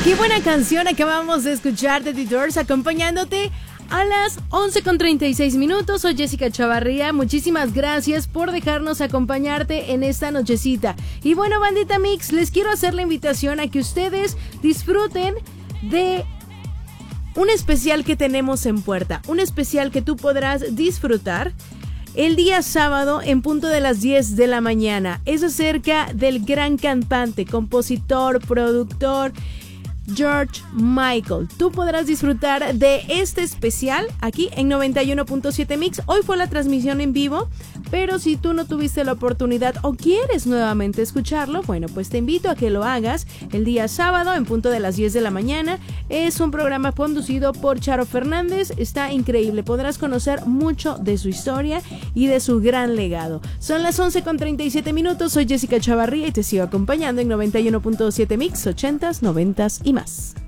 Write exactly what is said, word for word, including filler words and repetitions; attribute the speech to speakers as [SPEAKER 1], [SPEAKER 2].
[SPEAKER 1] Qué buena canción acabamos de escuchar de The Doors, acompañándote a las once con treinta y seis minutos. Soy Jessica Chavarría, muchísimas gracias por dejarnos acompañarte en esta nochecita. Y bueno, bandita Mix, les quiero hacer la invitación a que ustedes disfruten de un especial que tenemos en puerta, un especial que tú podrás disfrutar el día sábado en punto de las diez de la mañana. Es acerca del gran cantante, compositor, productor George Michael. Tú podrás disfrutar de este especial aquí en noventa y uno punto siete Mix. Hoy fue la transmisión en vivo, pero si tú no tuviste la oportunidad o quieres nuevamente escucharlo, bueno, pues te invito a que lo hagas el día sábado en punto de las diez de la mañana. Es un programa conducido por Charo Fernández. Está increíble. Podrás conocer mucho de su historia y de su gran legado. Son las once con treinta y siete minutos. Soy Jessica Chavarría y te sigo acompañando en noventa y uno punto siete Mix, ochentas, noventas y más.